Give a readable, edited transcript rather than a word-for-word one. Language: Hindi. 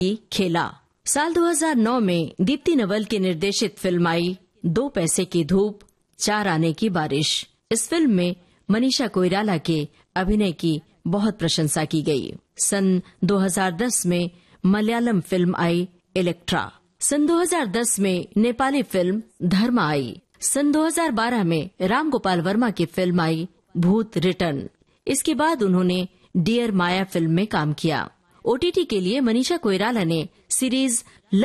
खेला। साल 2009 में दीप्ति नवल की निर्देशित फिल्म आई 2 पैसे की धूप 4 आने की बारिश। इस फिल्म में मनीषा कोइराला के अभिनय की बहुत प्रशंसा की गई। सन 2010 में मलयालम फिल्म आई इलेक्ट्रा। सन 2010 में नेपाली फिल्म धर्मा आई। सन 2012 में राम गोपाल वर्मा की फिल्म आई भूत रिटर्न। इसके बाद उन्होंने डियर माया फिल्म में काम किया। OTT के लिए मनीषा कोइराला ने सीरीज